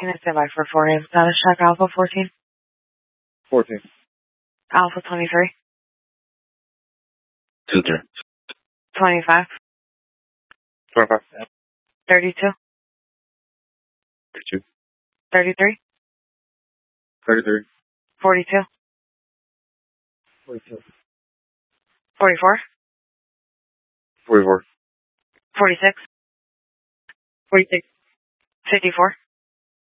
Can I stand by for 4 a.m. status check? Alpha 14. 14. Alpha 23. 23. 25. 25. 32. 32. 33. 33. 42. 42. 44. 44. 46. 46. 54.